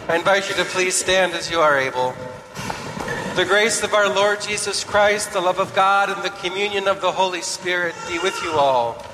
I invite you to please stand as you are able. The grace of our Lord Jesus Christ, the love of God, and the communion of the Holy Spirit be with you all.